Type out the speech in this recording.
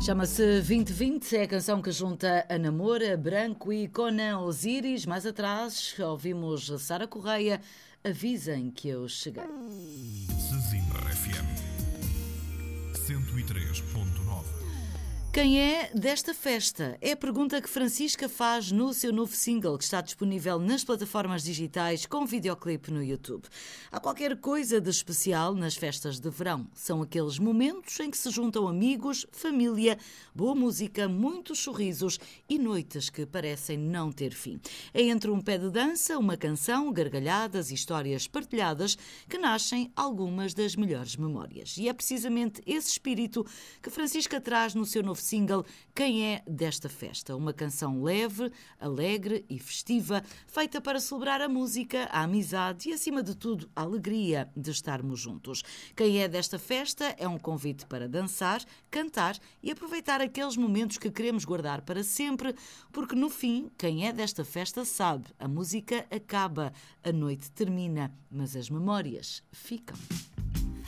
Chama-se 2020, é a canção que junta a Namora, Branco e Conan Osiris. Mais atrás ouvimos Sara Correia, Avisem que eu cheguei. Sesimbra FM 103.9. Quem é desta festa? É a pergunta que Francisca faz no seu novo single, que está disponível nas plataformas digitais com videoclipe no YouTube. Há qualquer coisa de especial nas festas de verão. São aqueles momentos em que se juntam amigos, família, boa música, muitos sorrisos e noites que parecem não ter fim. É entre um pé de dança, uma canção, gargalhadas e histórias partilhadas que nascem algumas das melhores memórias. E é precisamente esse espírito que Francisca traz no seu novo single Quem é desta festa? Uma canção leve, alegre e festiva, feita para celebrar a música, a amizade e, acima de tudo, a alegria de estarmos juntos. Quem é desta festa é um convite para dançar, cantar e aproveitar aqueles momentos que queremos guardar para sempre, porque no fim, quem é desta festa sabe, a música acaba, a noite termina, mas as memórias ficam.